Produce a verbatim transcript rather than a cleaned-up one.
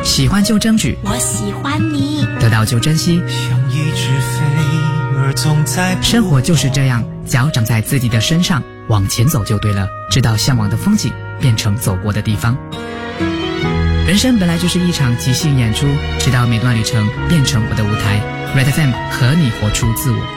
喜欢就争取， 我喜欢你， 得到就珍惜。 像一只飞儿总在生活就是这样，脚长在自己的身上，往前走就对了，直到向往的风景变成走过的地方。人生本来就是一场即兴演出，直到每段旅程变成我的舞台。Red F M 和你活出自我。